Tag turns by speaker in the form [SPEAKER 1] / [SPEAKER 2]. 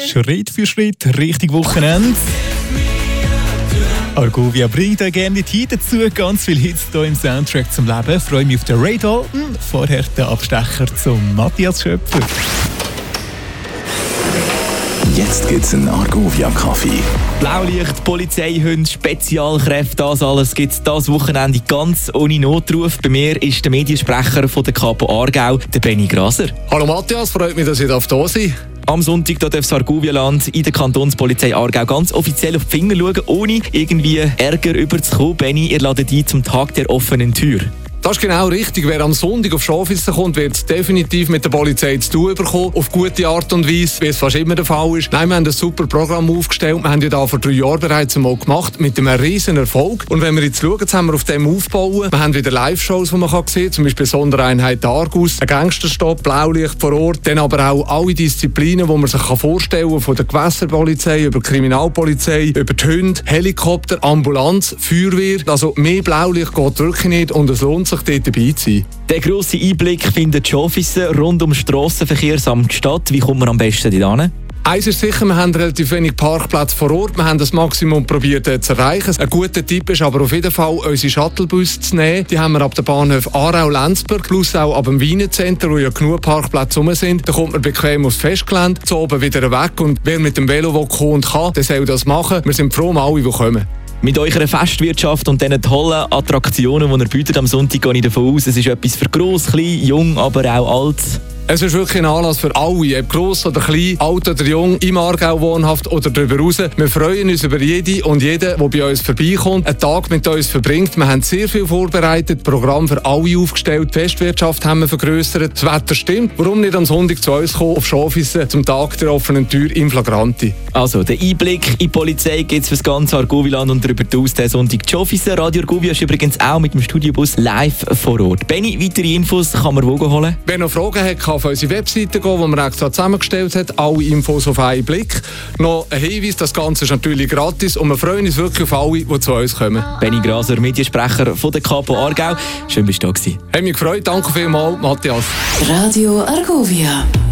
[SPEAKER 1] Schritt für Schritt Richtung Wochenende. Argovia bringt euch gerne die Zeit dazu. Ganz viel Hits hier im Soundtrack zum Leben. Ich freue mich auf den Ray Dalton. Vorher der Abstecher zum Matthias Schöpfer.
[SPEAKER 2] Jetzt gibt's einen Argovia-Kaffee.
[SPEAKER 3] Blaulicht, Polizeihunde, Spezialkräfte, das alles gibt es dieses Wochenende ganz ohne Notruf. Bei mir ist der Mediensprecher von der Kapo Aargau, der Benny Graser.
[SPEAKER 4] Hallo Matthias, freut mich, dass ich da sein darf.
[SPEAKER 3] Am Sonntag darf das Argovia-Land in der Kantonspolizei Aargau ganz offiziell auf die Finger schauen, ohne irgendwie Ärger überzukommen. Benny, ihr ladet ein zum Tag der offenen Tür.
[SPEAKER 4] Das ist genau richtig. Wer am Sonntag auf Schafhausen kommt, wird es definitiv mit der Polizei zu tun bekommen. Auf gute Art und Weise, wie es fast immer der Fall ist. Nein, wir haben ein super Programm aufgestellt. Wir haben ja da vor 3 Jahren bereits einmal gemacht, mit einem riesen Erfolg. Und wenn wir jetzt schauen, jetzt haben wir auf dem aufbauen. Wir haben wieder Live-Shows, die man sehen kann. Zum Beispiel Sondereinheit Argus, ein Gangsterstopp, Blaulicht vor Ort. Dann aber auch alle Disziplinen, die man sich vorstellen kann. Von der Gewässerpolizei, über die Kriminalpolizei, über die Hunde, Helikopter, Ambulanz, Feuerwehr. Also mehr Blaulicht geht wirklich nicht und es lohnt sich, dort dabei zu sein.
[SPEAKER 3] Der grosse Einblick findet Schafhausen rund um Strassenverkehrsamt Stadt. Wie kommt man am besten dorthin?
[SPEAKER 4] Eins ist sicher, wir haben relativ wenig Parkplätze vor Ort. Wir haben das Maximum probiert zu erreichen. Ein guter Tipp ist aber auf jeden Fall, unsere Shuttlebus zu nehmen. Die haben wir ab den Bahnhof Aarau-Lenzburg, plus auch ab dem Wiener Center, wo ja genug Parkplätze rum sind. Da kommt man bequem aufs Festgelände, zu oben wieder weg. Und wer mit dem Velo kommen und kann, der soll das machen. Wir sind froh um alle, die kommen.
[SPEAKER 3] Mit eurer Festwirtschaft und diesen tollen Attraktionen, die ihr bietet am Sonntag, gehe ich davon aus, es ist etwas für gross, klein, jung, aber auch alt.
[SPEAKER 4] Es ist wirklich ein Anlass für alle, ob gross oder klein, alt oder jung, im Aargau wohnhaft oder darüber raus. Wir freuen uns über jede und jeden, der bei uns vorbeikommt, einen Tag mit uns verbringt. Wir haben sehr viel vorbereitet, Programm für alle aufgestellt, die Festwirtschaft haben wir vergrössert. Das Wetter stimmt. Warum nicht am Sonntag zu uns kommen, auf Schafhausen zum Tag der offenen Tür in Flagranti?
[SPEAKER 3] Also, den Einblick in die Polizei gibt es für das ganze Argovia-Land und darüber hinaus diesen Sonntag die Schafhausen. Radio Argovia ist übrigens auch mit dem Studiobus live vor Ort. Benni, weitere Infos kann man wo holen?
[SPEAKER 4] Wer noch Fragen hat, kann auf unsere Webseite gehen, die man extra zusammengestellt hat. Alle Infos auf einen Blick. Noch ein Hinweis, das Ganze ist natürlich gratis und wir freuen uns wirklich auf alle, die zu uns kommen.
[SPEAKER 3] Benny Graser, Mediensprecher von der Kapo Aargau. Schön, dass du da warst.
[SPEAKER 4] Hat mich gefreut. Danke vielmals, Matthias.
[SPEAKER 5] Radio Argovia.